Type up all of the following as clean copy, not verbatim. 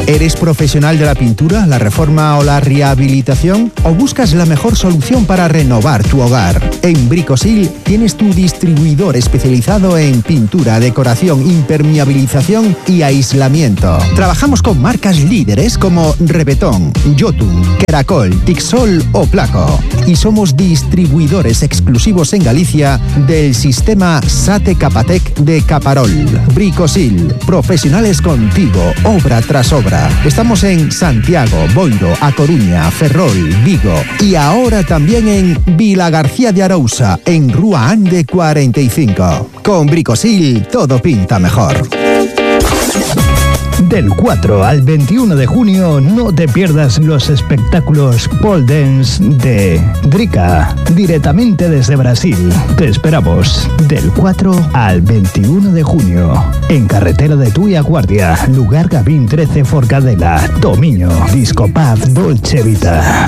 ¿Eres profesional de la pintura, la reforma o la rehabilitación? ¿O buscas la mejor solución para renovar tu hogar? En Bricosil tienes tu distribuidor especializado en pintura, decoración, impermeabilización y aislamiento. Trabajamos con marcas líderes como Rebetón, Jotun, Caracol, Tixol o Placo. Y somos distribuidores exclusivos en Galicia del sistema SATE Capatec de Caparol. Bricosil, profesionales contigo, obra tras obra. Estamos en Santiago, Boiro, A Coruña, Ferrol, Vigo y ahora también en Vilagarcía de Arousa, en Rúa Ande 45. Con Bricosil todo pinta mejor. Del 4 al 21 de junio no te pierdas los espectáculos pole dance de Drica, directamente desde Brasil. Te esperamos del 4 al 21 de junio en carretera de Tui a Guardia, lugar Gavín 13 Forcadela, Tomiño, Disco Pub Dolce Vita.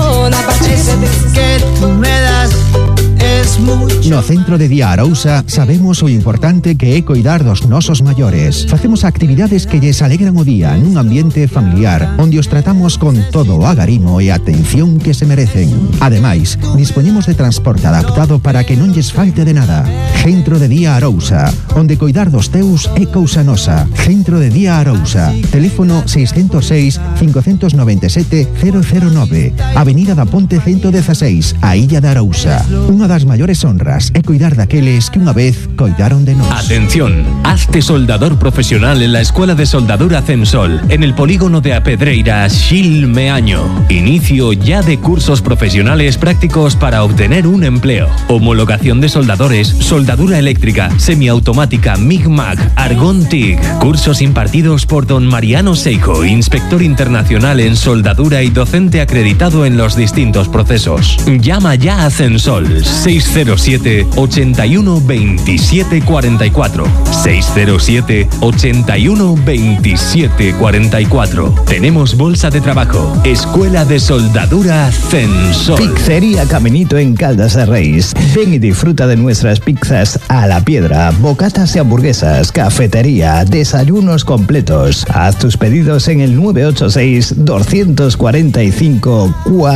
No Centro de Día Arousa sabemos o importante que é coidar dos nosos maiores. Facemos actividades que lles alegran o día nun ambiente familiar, onde os tratamos con todo o agarimo e atención que se merecen. Ademais, dispoñemos de transporte adaptado para que non lles falte de nada. Centro de Día Arousa, onde coidar dos teus é cousa nosa. Centro de Día Arousa, teléfono 606 597 009, Avenida da Ponte 116, a Illa de Arousa. Unha das maiores honras é cuidar daqueles que unha vez coidaron de nós. Atención, hazte soldador profesional en la Escuela de Soldadura Censol, en el polígono de A Pedreira, Xil Meaño. Inicio ya de cursos profesionales prácticos para obtener un empleo. Homologación de soldadores, soldadura eléctrica, semiautomática, MIG-MAG, Argón TIG. Cursos impartidos por don Mariano Seijo, inspector internacional en soldadura y docente acreditado en los distintos procesos. Llama ya a Censol 607 81 27 44 607 81 27 44. Tenemos bolsa de trabajo. Escuela de Soldadura Censol. Pizzería Caminito en Caldas de Reis. Ven y disfruta de nuestras pizzas a la piedra, bocatas y hamburguesas, cafetería, desayunos completos. Haz tus pedidos en el 986 245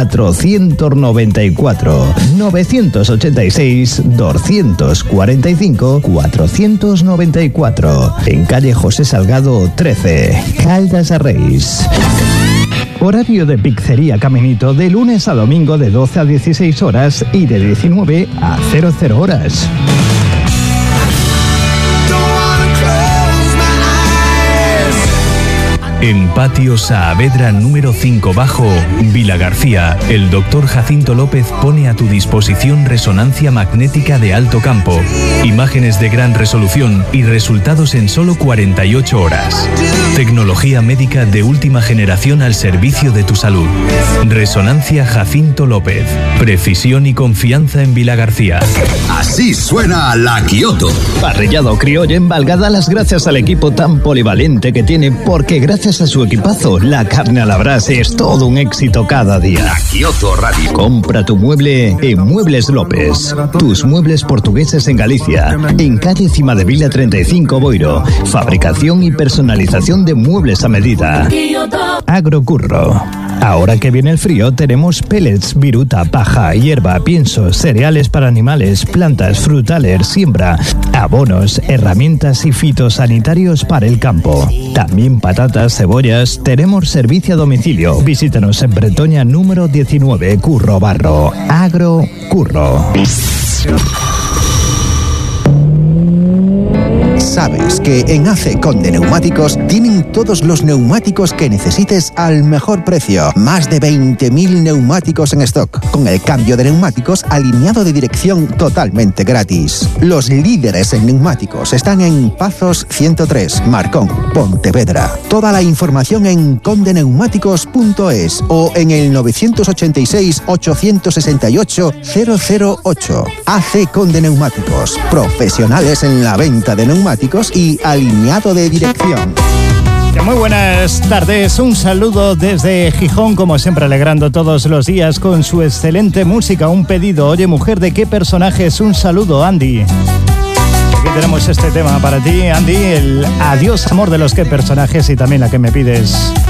494 986 245 494 en calle José Salgado 13, Caldas de Reis. Horario de Pizzería Caminito de lunes a domingo de 12 a 16 horas y de 19 a 00 horas. En Patio Saavedra número 5 bajo, Vilagarcía, el Dr. Jacinto López pone a tu disposición resonancia magnética de alto campo, imágenes de gran resolución y resultados en solo 48 horas. Tecnología médica de última generación al servicio de tu salud. Resonancia Jacinto López. Precisión y confianza en Vilagarcía. Así suena la Kioto. Parrillado criollo en Valga da las gracias al equipo tan polivalente que tiene, porque gracias a su equipazo, la carne a la brasa es todo un éxito cada día. La Kioto Radio. Compra tu mueble en Muebles López. Tus muebles portugueses en Galicia. En calle Cimadevila 35 Boiro. Fabricación y personalización de muebles a medida. Agrocurro. Ahora que viene el frío, tenemos pellets, viruta, paja, hierba, pienso, cereales para animales, plantas, frutales, siembra, abonos, herramientas y fitosanitarios para el campo. También patatas, cebollas. Tenemos servicio a domicilio. Visítanos en Bretoña número 19, Curro Barro. Agrocurro. ¿Sabes que en AC Conde Neumáticos tienen todos los neumáticos que necesites al mejor precio? Más de 20.000 neumáticos en stock, con el cambio de neumáticos alineado de dirección totalmente gratis. Los líderes en neumáticos están en Pazos 103, Marcón, Pontevedra. Toda la información en condeneumáticos.es o en el 986 868 008. AC Conde Neumáticos, profesionales en la venta de neumáticos y alineado de dirección. Muy buenas tardes, un saludo desde Gijón, como siempre alegrando todos los días con su excelente música. Un pedido, oye mujer, ¿de qué personajes? Un saludo, Andy. Aquí tenemos este tema para ti, Andy, el adiós amor de los qué personajes y también la que me pides.